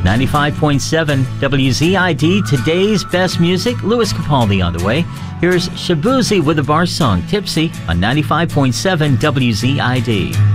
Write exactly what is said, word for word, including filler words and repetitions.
ninety-five point seven W Z I D, today's best music. Louis Capaldi on the way. Here's Shabuzi with the bar song Tipsy on ninety-five point seven W Z I D.